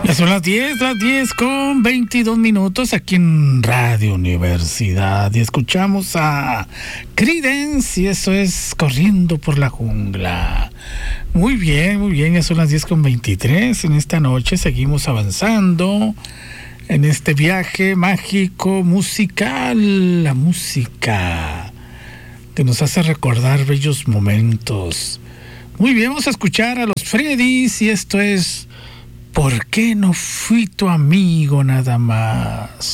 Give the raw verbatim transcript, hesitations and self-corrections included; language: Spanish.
Ya son las diez, las diez con veintidós minutos aquí en Radio Universidad y escuchamos a Creedence y eso es Corriendo por la Jungla. Muy bien, muy bien, ya son las diez con veintitrés. En esta noche seguimos avanzando en este viaje mágico musical, la música que nos hace recordar bellos momentos. Muy bien, vamos a escuchar a los Freddys y esto es ¿Por qué no fui tu amigo nada más?